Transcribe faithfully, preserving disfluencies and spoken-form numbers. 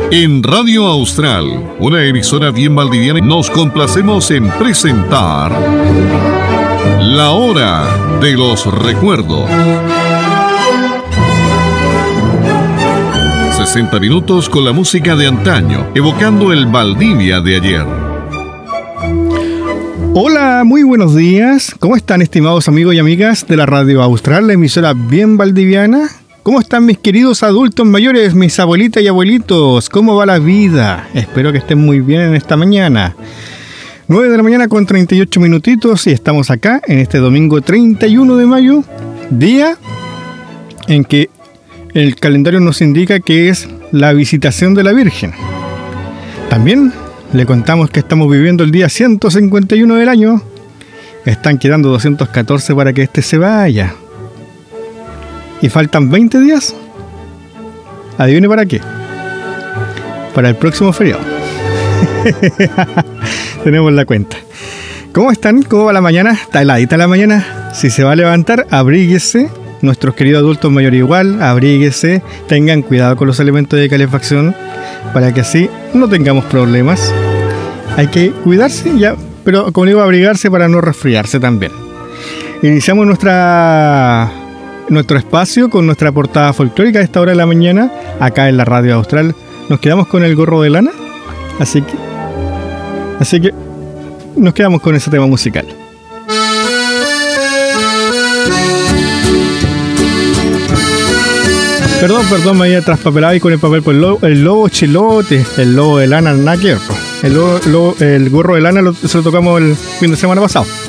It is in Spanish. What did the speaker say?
En Radio Austral, una emisora bien valdiviana, nos complacemos en presentar La Hora de los Recuerdos. sesenta minutos con la música de antaño, evocando el Valdivia de ayer. Hola, muy buenos días. ¿Cómo están, estimados amigos y amigas de la Radio Austral, la emisora bien valdiviana? ¿Cómo están mis queridos adultos mayores, mis abuelitas y abuelitos? ¿Cómo va la vida? Espero que estén muy bien en esta mañana. nueve de la mañana con treinta y ocho minutitos y estamos acá en este domingo treinta y uno de mayo, día en que el calendario nos indica que es la visitación de la Virgen. También le contamos que estamos viviendo el día ciento cincuenta y uno del año. Están quedando doscientos catorce para que este se vaya. ¿Y faltan veinte días? ¿Adivine para qué? Para el próximo feriado. Tenemos la cuenta. ¿Cómo están? ¿Cómo va la mañana? ¿Está heladita la mañana? Si se va a levantar, abríguese. Nuestros queridos adultos mayores igual, abríguese. Tengan cuidado con los elementos de calefacción para que así no tengamos problemas. Hay que cuidarse, ya, pero como digo, abrigarse para no resfriarse también. Iniciamos nuestra... nuestro espacio con nuestra portada folclórica a esta hora de la mañana, acá en la Radio Austral. Nos quedamos con el gorro de lana, así que así que nos quedamos con ese tema musical. Perdón, perdón, me había traspapelado ahí con el papel por el lobo, el lobo chilote, el lobo de lana, nada que ver, el, lobo, lobo, el gorro de lana lo, se lo tocamos el fin de semana pasado.